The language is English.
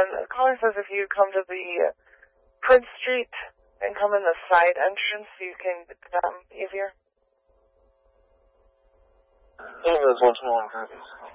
the caller says if you come to the Prince Street and come in the side entrance, you can get to them easier. Hey, Ms. 121.